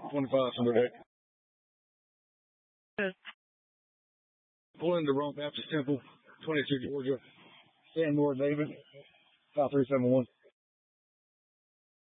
25 from the deck. Yes. Pull into Rome Baptist Temple, 22 Georgia. Stanmore David, 5371.